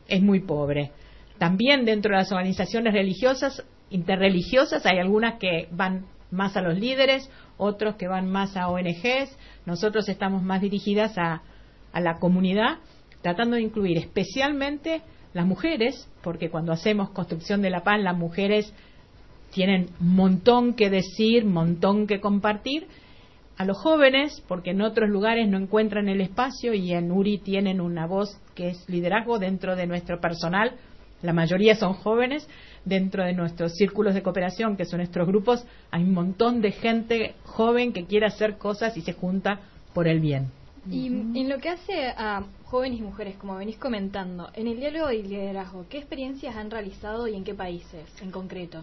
es muy pobre. También dentro de las organizaciones religiosas, interreligiosas, hay algunas que van más a los líderes, otros que van más a ONGs. Nosotros estamos más dirigidas a la comunidad, tratando de incluir especialmente las mujeres, porque cuando hacemos construcción de la paz, las mujeres tienen un montón que decir, un montón que compartir. A los jóvenes, porque en otros lugares no encuentran el espacio, y en URI tienen una voz que es liderazgo dentro de nuestro personal. La mayoría son jóvenes. Dentro de nuestros círculos de cooperación, que son nuestros grupos, hay un montón de gente joven que quiere hacer cosas y se junta por el bien. Y en lo que hace a jóvenes y mujeres, como venís comentando, en el diálogo y liderazgo, ¿qué experiencias han realizado y en qué países en concreto?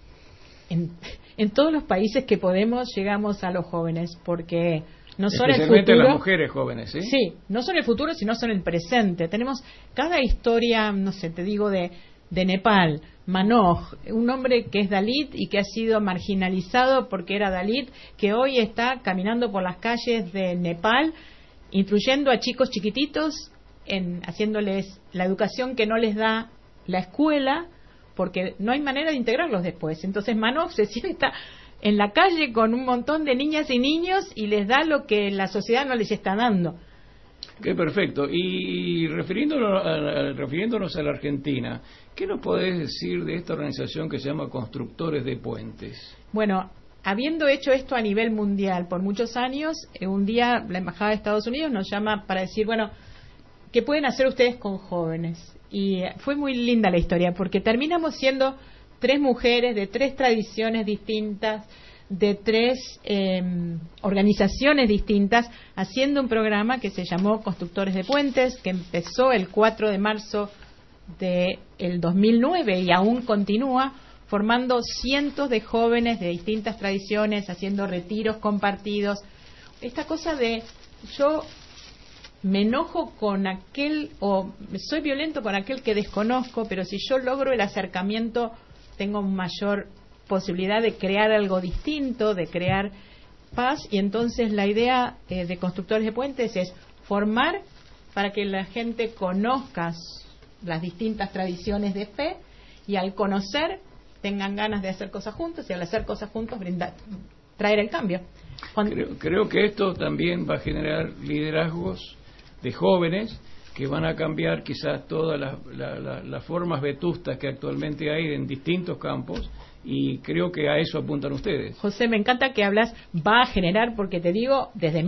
En todos los países que podemos llegamos a los jóvenes, porque no son el especialmente futuro. Las mujeres jóvenes, ¿sí? Sí, no son el futuro, sino son el presente. Tenemos cada historia, no sé, te digo, de Nepal, Manoj, un hombre que es Dalit y que ha sido marginalizado porque era Dalit, que hoy está caminando por las calles de Nepal, instruyendo a chicos chiquititos, haciéndoles la educación que no les da la escuela, porque no hay manera de integrarlos después. Entonces Manoj se sienta en la calle con un montón de niñas y niños y les da lo que la sociedad no les está dando. Qué perfecto. Y refiriéndonos a la Argentina, ¿qué nos podés decir de esta organización que se llama Constructores de Puentes? Bueno, habiendo hecho esto a nivel mundial por muchos años, un día la Embajada de Estados Unidos nos llama para decir, bueno, ¿qué pueden hacer ustedes con jóvenes? Y fue muy linda la historia, porque terminamos siendo 3 mujeres de 3 tradiciones distintas, de 3 organizaciones distintas, haciendo un programa que se llamó Constructores de Puentes, que empezó el 4 de marzo del 2009 y aún continúa, formando cientos de jóvenes de distintas tradiciones, haciendo retiros compartidos. Esta cosa de yo me enojo con aquel, o soy violento con aquel que desconozco, pero si yo logro el acercamiento, tengo mayor posibilidad de crear algo distinto, de crear paz. Y entonces la idea de Constructores de Puentes es formar para que la gente conozca las distintas tradiciones de fe, y al conocer tengan ganas de hacer cosas juntos, y al hacer cosas juntos traer el cambio. Creo que esto también va a generar liderazgos de jóvenes que van a cambiar quizás todas las formas vetustas que actualmente hay en distintos campos, y creo que a eso apuntan ustedes. José, me encanta que hablas, va a generar, porque te digo, desde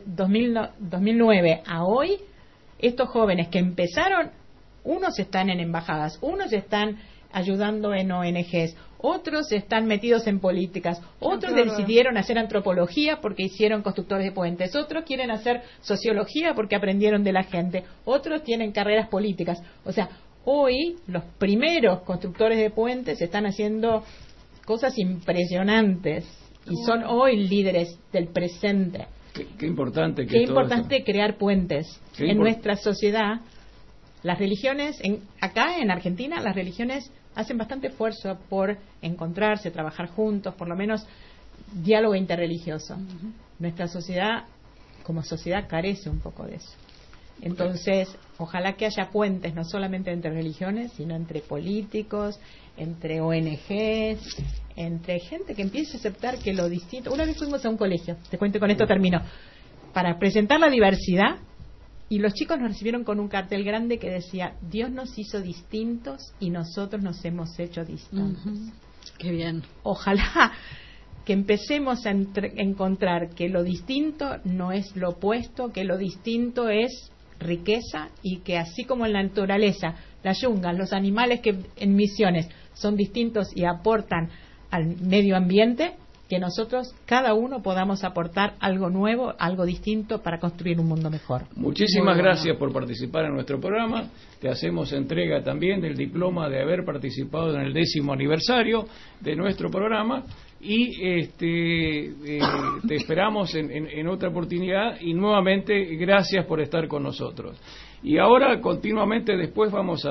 2009 a hoy, estos jóvenes que empezaron, unos están en embajadas, unos están ayudando en ONGs, otros están metidos en políticas, otros decidieron hacer antropología porque hicieron Constructores de Puentes, otros quieren hacer sociología porque aprendieron de la gente, otros tienen carreras políticas. O sea, hoy los primeros constructores de puentes están haciendo cosas impresionantes y son hoy líderes del presente. Qué importante qué importante crear puentes en nuestra sociedad. Las religiones, acá en Argentina, las religiones hacen bastante esfuerzo por encontrarse, trabajar juntos, por lo menos diálogo interreligioso. Nuestra sociedad, como sociedad, carece un poco de eso. Entonces, ojalá que haya puentes, no solamente entre religiones, sino entre políticos, entre ONGs, entre gente que empiece a aceptar que lo distinto. Una vez fuimos a un colegio, te cuento, con esto termino, para presentar la diversidad, y los chicos nos recibieron con un cartel grande que decía: Dios nos hizo distintos y nosotros nos hemos hecho distintos. Qué bien. Ojalá que empecemos a encontrar que lo distinto no es lo opuesto, que lo distinto es riqueza, y que así como en la naturaleza, las yungas, los animales que en Misiones son distintos y aportan al medio ambiente, que nosotros, cada uno, podamos aportar algo nuevo, algo distinto para construir un mundo mejor. Muchísimas gracias por participar en nuestro programa. Te hacemos entrega también del diploma de haber participado en el 10º aniversario de nuestro programa, y te esperamos en otra oportunidad, y nuevamente gracias por estar con nosotros. Y ahora, continuamente, después vamos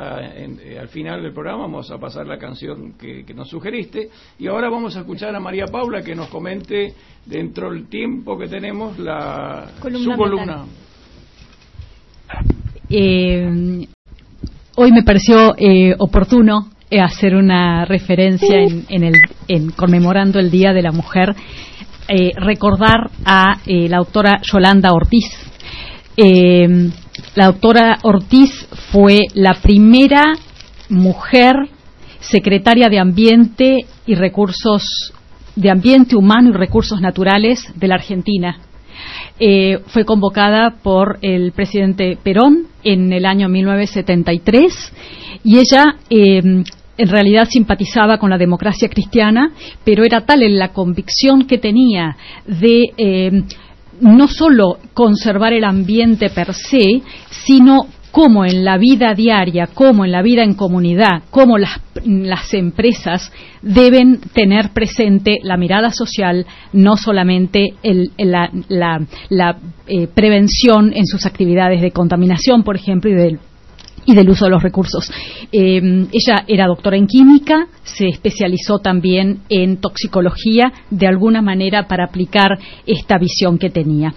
al final del programa vamos a pasar la canción que nos sugeriste, y ahora vamos a escuchar a María Paula que nos comente, dentro del tiempo que tenemos, su columna. hoy me pareció oportuno hacer una referencia en conmemorando el Día de la Mujer, recordar a la doctora Yolanda Ortiz. La doctora Ortiz fue la primera mujer secretaria de Ambiente y Recursos de Ambiente Humano y Recursos Naturales de la Argentina. Fue convocada por el presidente Perón en el año 1973 y ella en realidad simpatizaba con la democracia cristiana, pero era tal en la convicción que tenía de no solo conservar el ambiente per se, sino cómo en la vida diaria, cómo en la vida en comunidad, cómo las empresas deben tener presente la mirada social, no solamente la prevención en sus actividades de contaminación, por ejemplo, y del uso de los recursos. Ella era doctora en química, se especializó también en toxicología, de alguna manera para aplicar esta visión que tenía.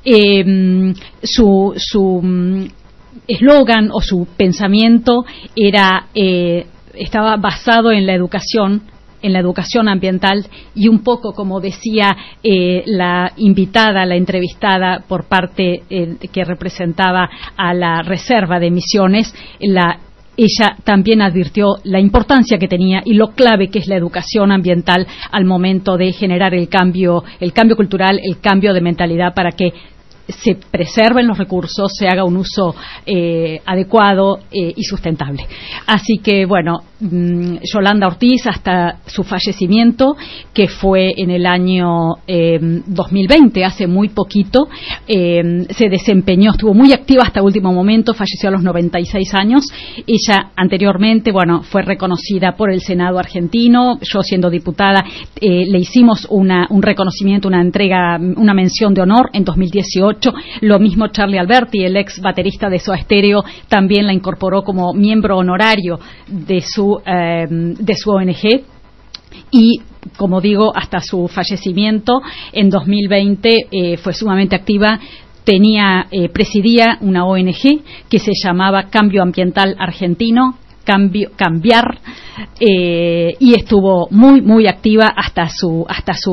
Su eslogan o su pensamiento estaba basado en la educación ambiental, y un poco, como decía la invitada, la entrevistada por parte que representaba a la reserva de Misiones, ella también advirtió la importancia que tenía y lo clave que es la educación ambiental al momento de generar el cambio cultural, el cambio de mentalidad para que se preserven los recursos, se haga un uso adecuado y sustentable. Así que, bueno, Yolanda Ortiz, hasta su fallecimiento, que fue en el año 2020, hace muy poquito, se desempeñó, estuvo muy activa hasta último momento, falleció a los 96 años. Ella anteriormente, bueno, fue reconocida por el Senado argentino. Yo, siendo diputada, le hicimos un reconocimiento, una entrega, una mención de honor en 2018. Lo mismo Charlie Alberti, el ex baterista de Soda Stereo, también la incorporó como miembro honorario de su ONG. Y, como digo, hasta su fallecimiento en 2020 fue sumamente activa. Presidía una ONG que se llamaba Cambio Ambiental Argentino, Cambiar, y estuvo muy muy activa hasta su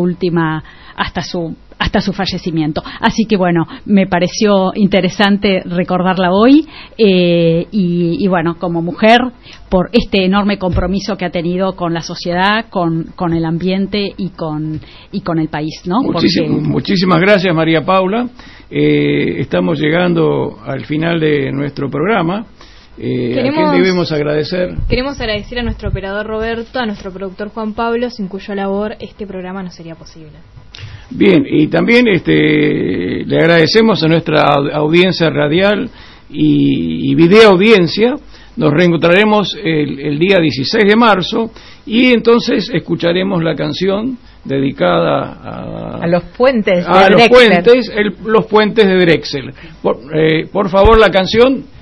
fallecimiento. Así que, bueno, me pareció interesante recordarla hoy, y bueno, como mujer, por este enorme compromiso que ha tenido con la sociedad, con el ambiente y con el país, ¿no? Muchísimas gracias, María Paula. Estamos llegando al final de nuestro programa. ¿A quién debemos agradecer? Queremos agradecer a nuestro operador Roberto, a nuestro productor Juan Pablo, sin cuya labor este programa no sería posible. Bien, y también le agradecemos a nuestra audiencia radial y video audiencia. Nos reencontraremos el día 16 de marzo y entonces escucharemos la canción dedicada a los puentes de Drexel. Los puentes de Drexel. Por favor, la canción